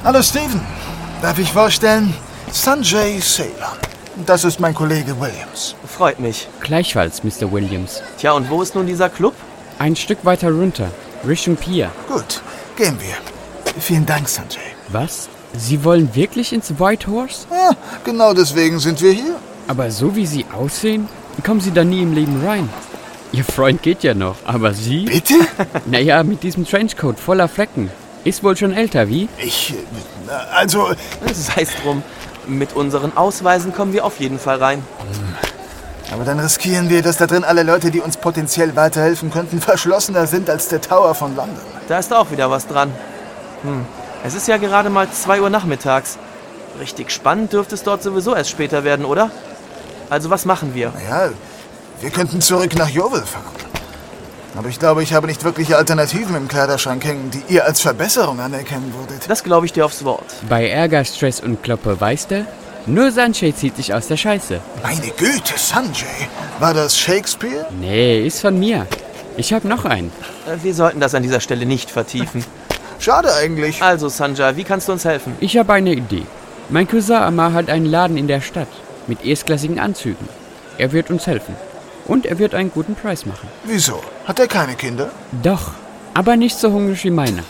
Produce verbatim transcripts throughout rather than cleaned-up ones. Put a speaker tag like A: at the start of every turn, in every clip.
A: Hallo Steven, darf ich vorstellen? Sanjay Sailor. Das ist mein Kollege Williams.
B: Freut mich.
C: Gleichfalls, Mister Williams.
B: Tja, und wo ist nun dieser Club?
C: Ein Stück weiter runter, Richtung Pier.
A: Gut, gehen wir. Vielen Dank, Sanjay.
C: Was? Sie wollen wirklich ins White Horse?
A: Ja, genau deswegen sind wir hier.
C: Aber so wie Sie aussehen, kommen Sie da nie im Leben rein. Ihr Freund geht ja noch, aber Sie?
A: Bitte?
C: Naja, mit diesem Trenchcoat voller Flecken. Ist wohl schon älter, wie?
A: Ich, also...
B: Sei's drum. Mit unseren Ausweisen kommen wir auf jeden Fall rein.
A: Aber dann riskieren wir, dass da drin alle Leute, die uns potenziell weiterhelfen könnten, verschlossener sind als der Tower von London.
B: Da ist auch wieder was dran. Hm. Es ist ja gerade mal zwei Uhr nachmittags. Richtig spannend dürfte es dort sowieso erst später werden, oder? Also was machen wir?
A: Naja, wir könnten zurück nach Yeovil fahren. Aber ich glaube, ich habe nicht wirkliche Alternativen im Kleiderschrank hängen, die ihr als Verbesserung anerkennen würdet.
B: Das glaube ich dir aufs Wort.
C: Bei Ärger, Stress und Kloppe, weißt du? Nur Sanjay zieht sich aus der Scheiße.
A: Meine Güte, Sanjay. War das Shakespeare?
C: Nee, ist von mir. Ich hab noch einen.
B: Wir sollten das an dieser Stelle nicht vertiefen.
A: Schade eigentlich.
B: Also, Sanjay, wie kannst du uns helfen?
C: Ich habe eine Idee. Mein Cousin Amar hat einen Laden in der Stadt mit erstklassigen Anzügen. Er wird uns helfen. Und er wird einen guten Preis machen.
A: Wieso? Hat er keine Kinder?
C: Doch, aber nicht so hungrig wie meine.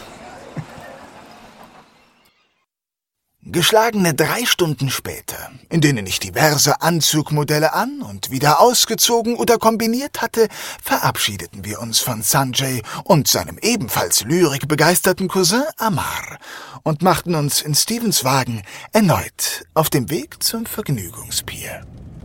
A: Geschlagene drei Stunden später, in denen ich diverse Anzugmodelle an und wieder ausgezogen oder kombiniert hatte, verabschiedeten wir uns von Sanjay und seinem ebenfalls lyrikbegeisterten Cousin Amar und machten uns in Stevens Wagen erneut auf dem Weg zum Vergnügungspier.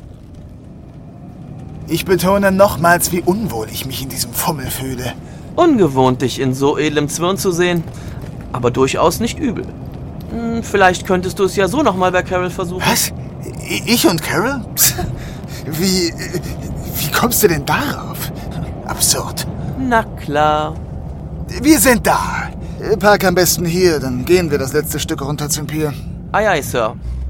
A: Ich betone nochmals, wie unwohl ich mich in diesem Fummel fühle.
B: Ungewohnt, dich in so edlem Zwirn zu sehen, aber durchaus nicht übel. Hm, vielleicht könntest du es ja so nochmal bei Carol versuchen.
A: Was? Ich und Carol? Wie, wie kommst du denn darauf? Absurd.
B: Na klar.
A: Wir sind da. Park am besten hier, dann gehen wir das letzte Stück runter zum Pier.
B: Ei, ei, Sir.